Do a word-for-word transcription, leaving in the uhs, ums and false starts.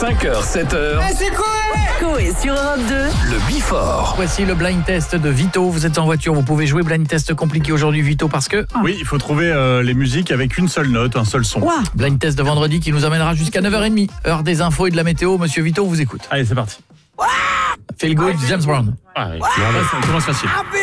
cinq heures, sept heures. Ah, c'est quoi? Coé sur Europe deux. Le Before. Voici le blind test de Vito. Vous êtes en voiture, vous pouvez jouer. Blind test compliqué aujourd'hui, Vito, parce que... Oui, il faut trouver euh, les musiques avec une seule note, un seul son. Wow. Blind test de vendredi qui nous amènera jusqu'à neuf heures trente. Heure des infos et de la météo. Monsieur Vito, on vous écoute. Allez, c'est parti. Feel good, James Brown. Ah, oui. Voilà, ça commence facile.